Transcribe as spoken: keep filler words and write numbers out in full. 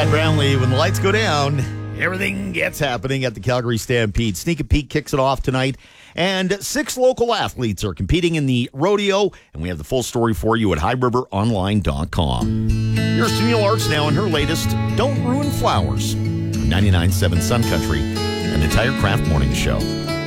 Chad Brownlee, when the lights go down, everything gets happening at the Calgary Stampede. Sneak a Peek kicks it off tonight, and six local athletes are competing in the rodeo, and we have the full story for you at high river online dot com. Here's Tennille Arts now in her latest Don't Ruin Flowers, ninety-nine point seven Sun Country, an entire Craft Morning Show.